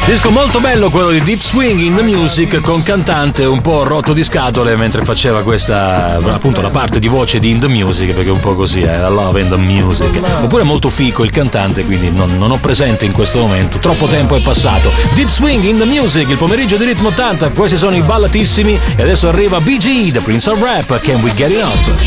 Disco molto bello quello di Deep Swing in the Music, con cantante un po' rotto di scatole mentre faceva questa, appunto, la parte di voce di In the Music, perché è un po' così, la love in the music. Oppure molto fico il cantante, quindi non ho presente in questo momento, troppo tempo è passato. Deep Swing in the Music, il pomeriggio di Ritmo 80, questi sono i ballatissimi e adesso arriva BG, The Prince of Rap, Can We Get It Up?